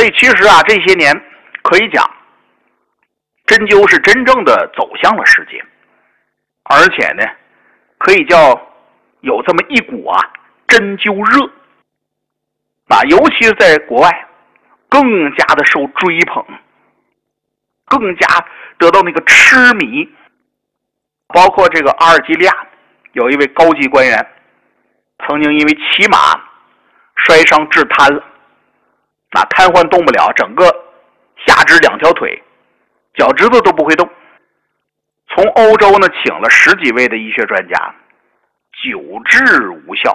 所以其实啊，这些年可以讲，针灸是真正的走向了世界，而且呢，可以叫有这么一股啊针灸热啊，尤其是在国外，更加的受追捧，更加得到那个痴迷。包括这个阿尔及利亚有一位高级官员，曾经因为骑马摔伤致瘫了，瘫痪动不了，整个下肢2条腿脚趾头都不会动。从欧洲呢请了10几位的医学专家，久治无效，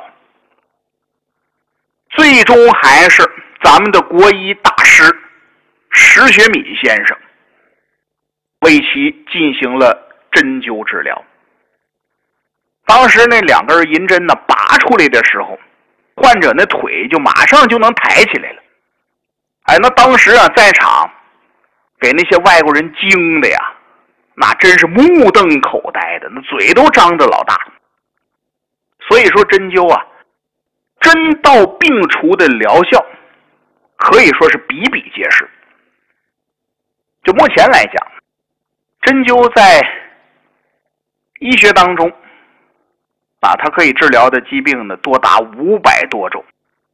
最终还是咱们的国医大师石学敏先生为其进行了针灸治疗。当时那2根银针呢拔出来的时候，患者那腿就马上就能抬起来了。那当时啊在场给那些外国人惊的呀，那真是目瞪口呆的，那嘴都张得老大。所以说针灸啊，针到病除的疗效可以说是比比皆是。就目前来讲，针灸在医学当中它可以治疗的疾病呢多达500多种，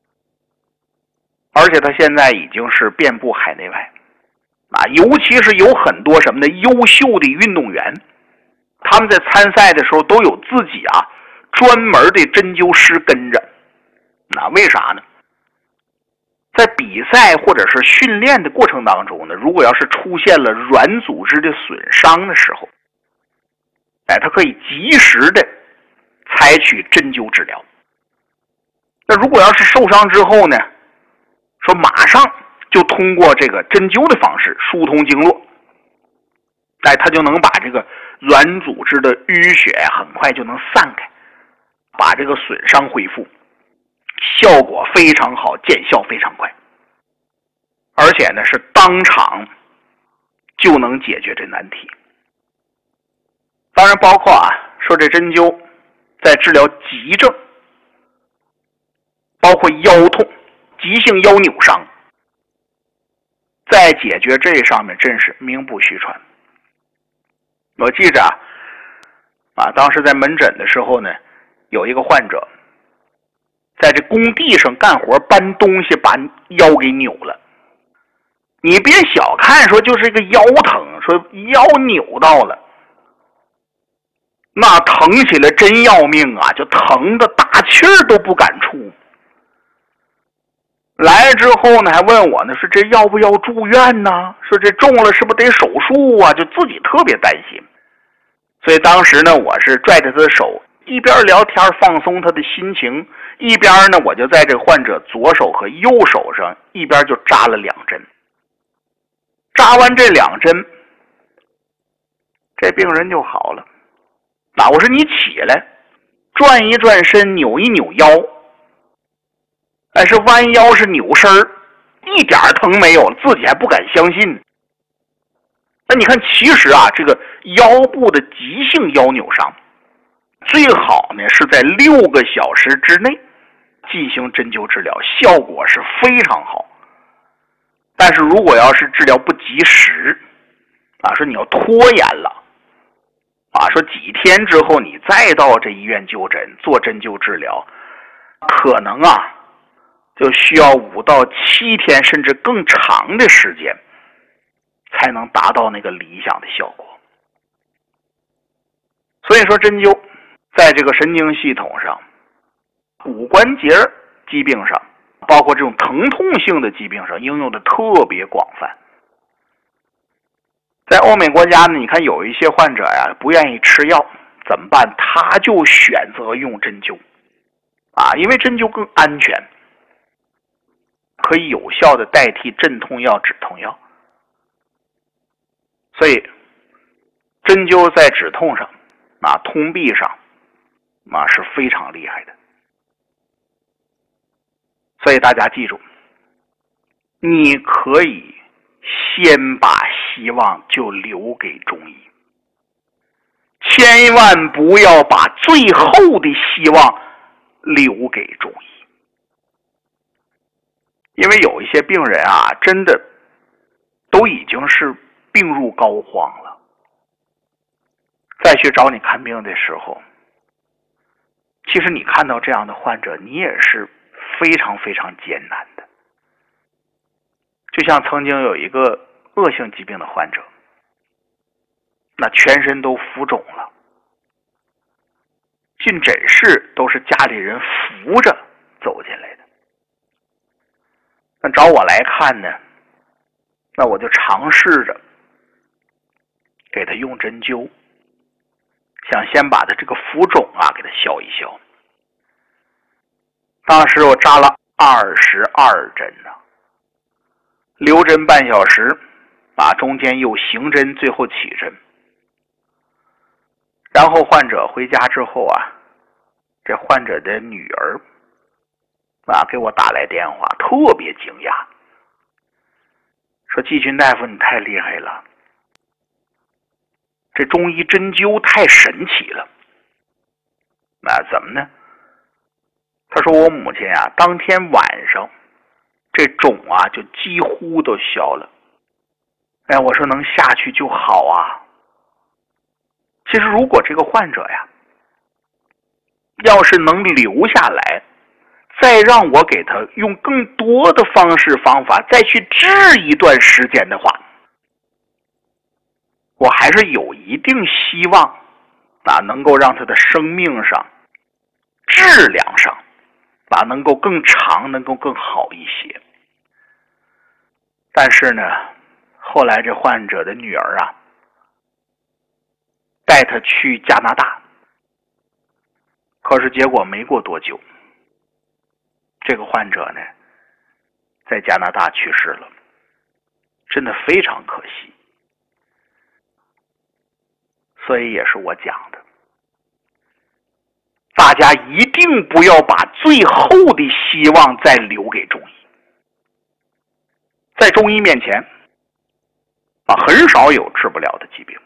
而且它现在已经是遍布海内外尤其是有很多什么的优秀的运动员，他们在参赛的时候都有自己专门的针灸师跟着。为啥呢？在比赛或者是训练的过程当中呢，如果要是出现了软组织的损伤的时候，它可以及时的采取针灸治疗。那如果要是受伤之后呢，说马上就通过这个针灸的方式疏通经络，它就能把这个软组织的淤血很快就能散开，把这个损伤恢复，效果非常好，见效非常快，而且呢是当场就能解决这难题。当然包括说这针灸在治疗急症，包括腰痛、急性腰扭伤，在解决这上面真是名不虚传。我记着当时在门诊的时候呢，有一个患者在这工地上干活搬东西，把腰给扭了。你别小看说就是一个腰疼，说腰扭到了，那疼起来真要命就疼的大气儿都不敢出。来了之后呢，还问我呢，说这要不要住院呢？说这中了是不是得手术就自己特别担心。所以当时呢，我是拽着他的手，一边聊天放松他的心情，一边呢我就在这患者左手和右手上一边就扎了2针。扎完这2针，这病人就好了。我说你起来转一转身，扭一扭腰，是弯腰是扭身儿，一点疼没有，自己还不敢相信。那你看，其实这个腰部的急性腰扭伤最好呢是在6个小时之内进行针灸治疗，效果是非常好。但是如果要是治疗不及时说你要拖延了说几天之后你再到这医院就诊做针灸治疗，可能就需要5到7天甚至更长的时间才能达到那个理想的效果。所以说针灸在这个神经系统上、骨关节疾病上，包括这种疼痛性的疾病上应用的特别广泛。在欧美国家呢，你看有一些患者不愿意吃药，怎么办？他就选择用针灸因为针灸更安全，可以有效的代替镇痛药、止痛药。所以针灸在止痛上通臂上是非常厉害的。所以大家记住，你可以先把希望就留给中医，千万不要把最后的希望留给中医。 因为有一些病人啊，真的都已经是病入膏肓了，再去找你看病的时候，其实你看到这样的患者，你也是非常非常艰难的。就像曾经有一个恶性疾病的患者，那全身都浮肿了，进诊室都是家里人扶着走进来的。那找我来看呢，那我就尝试着给他用针灸，想先把他这个浮肿啊给他消一消。当时我扎了22针呢，留针半小时，中间又行针，最后起针。然后患者回家之后啊，这患者的女儿给我打来电话，特别惊讶，说季军大夫你太厉害了，这中医针灸太神奇了。怎么呢？他说我母亲啊，当天晚上这肿啊就几乎都消了。我说能下去就好啊。其实如果这个患者呀，要是能留下来，再让我给他用更多的方式方法再去治一段时间的话，我还是有一定希望能够让他的生命上、质量上能够更长，能够更好一些。但是呢，后来这患者的女儿啊，带他去加拿大，可是结果没过多久，这个患者呢，在加拿大去世了，真的非常可惜。所以也是我讲的，大家一定不要把最后的希望再留给中医。在中医面前很少有治不了的疾病，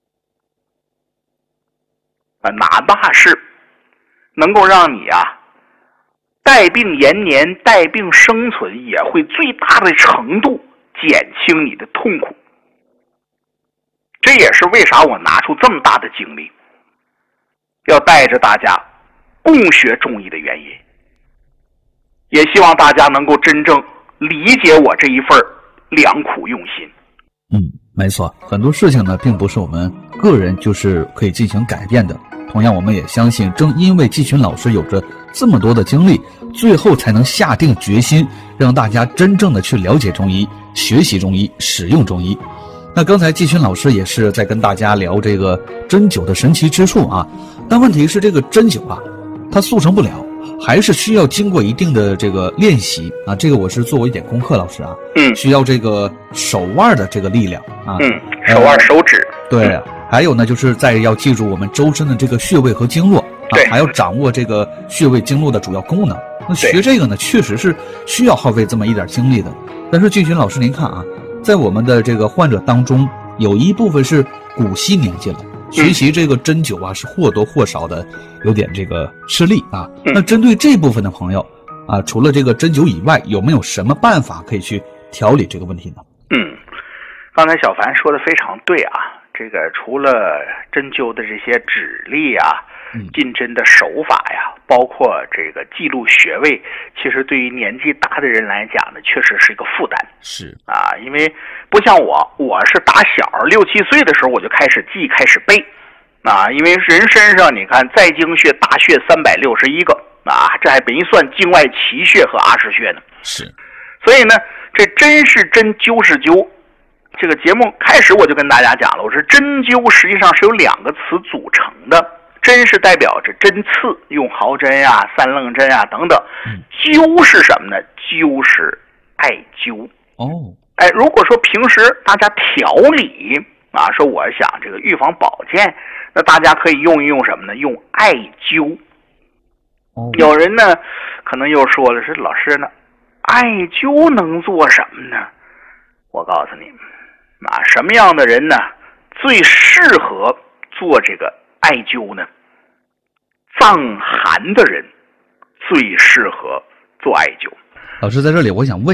哪怕是能够让你带病延年、带病生存，也会最大的程度减轻你的痛苦。这也是为啥我拿出这么大的精力，要带着大家共学中医的原因。也希望大家能够真正理解我这一份良苦用心。 没错，很多事情呢，并不是我们个人就是可以进行改变的。同样，我们也相信，正因为季群老师有着这么多的经历，最后才能下定决心，让大家真正的去了解中医、学习中医、使用中医。那刚才季群老师也是在跟大家聊这个针灸的神奇之处啊，但问题是这个针灸它速成不了，还是需要经过一定的这个练习这个我是做过一点功课，老师需要这个手腕的这个力量手腕手指， 对，还有呢就是要记住我们周身的这个穴位和经络还要掌握这个穴位经络的主要功能。那学这个呢，确实是需要耗费这么一点精力的。但是季群老师您看在我们的这个患者当中，有一部分是古稀年纪了，学习这个针灸是或多或少的有点这个吃力那针对这部分的朋友除了这个针灸以外，有没有什么办法可以去调理这个问题呢？ 刚才小凡说的非常对这个除了针灸的这些指力进针的手法包括这个记录穴位，其实对于年纪大的人来讲呢，确实是一个负担。 是因为不像我是打小6、7岁的时候我就开始记、开始背因为人身上你看在经穴、大穴361个这还没算经外奇穴和阿是穴呢。 是， 所以呢，这针是针，灸是灸。这个节目开始我就跟大家讲了，我说针灸实际上是由2个词组成的。针是代表着针刺，用毫针三楞针等等。灸是什么呢？灸是艾灸。如果说平时大家调理说我想这个预防保健，那大家可以用一用什么呢？用艾灸。有人呢可能又说了，是老师呢，艾灸能做什么呢？我告诉你什么样的人呢最适合做这个艾灸呢？藏寒的人最适合做艾灸。 老师在这里我想问